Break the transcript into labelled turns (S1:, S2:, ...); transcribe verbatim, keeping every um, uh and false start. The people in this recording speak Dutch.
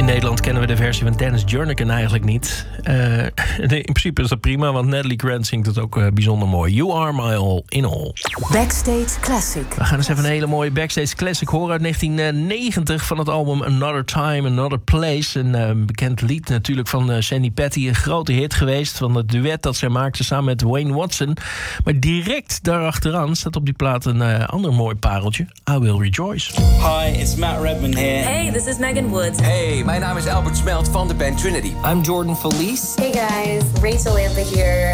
S1: In Nederland kennen we de versie van Dennis Jernigan eigenlijk niet. Uh, in principe is dat prima, want Natalie Grant zingt het ook uh, bijzonder mooi. You Are My All in All.
S2: Backstage Classic.
S1: We gaan eens even een hele mooie Backstage Classic horen uit negentien negentig... van het album Another Time, Another Place. Een uh, bekend lied natuurlijk van uh, Sandy Patty. Een grote hit geweest van het duet dat zij maakte samen met Wayne Watson. Maar direct daarachteraan staat op die plaat een uh, ander mooi pareltje. I Will Rejoice.
S3: Hi, it's Matt Redman here.
S4: Hey, this is Megan Woods.
S5: Hey, mijn naam is Albert Smelt van de band Trinity.
S6: I'm Jordan Felice.
S7: Hey guys, Rachel Amber here.